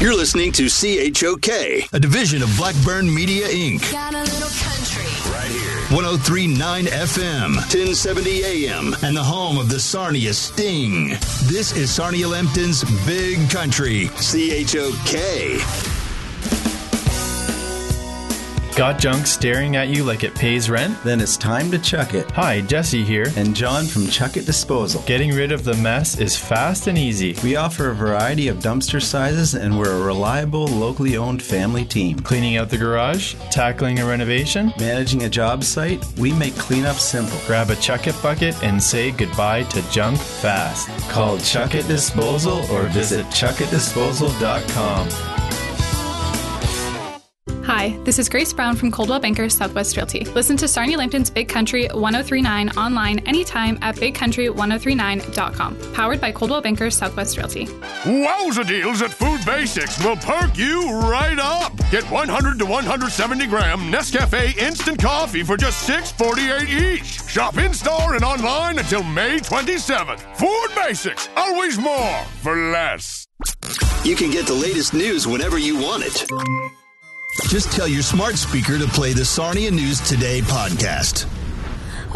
You're listening to CHOK, a division of Blackburn Media, Inc. Got a little country. Right here. 103.9 FM, 1070 AM, and the home of the Sarnia Sting. This is Sarnia Lambton's Big Country, CHOK. Got junk staring at you like it pays rent? Then it's time to chuck it. Hi, Jesse here. And John from Chuck It Disposal. Getting rid of the mess is fast and easy. We offer a variety of dumpster sizes, and we're a reliable, locally owned family team. Cleaning out the garage? Tackling a renovation? Managing a job site? We make cleanup simple. Grab a Chuck It bucket and say goodbye to junk fast. Call Chuck It Disposal or visit chuckitdisposal.com. Hi, this is Grace Brown from Coldwell Banker Southwest Realty. Listen to Sarnia Lambton's Big Country 1039 online anytime at bigcountry1039.com. Powered by Coldwell Banker Southwest Realty. Wowza deals at Food Basics will perk you right up. Get 100 to 170 gram Nescafe instant coffee for just $6.48 each. Shop in-store and online until May 27th. Food Basics, always more for less. You can get the latest news whenever you want it. Just tell your smart speaker to play the Sarnia News Today podcast.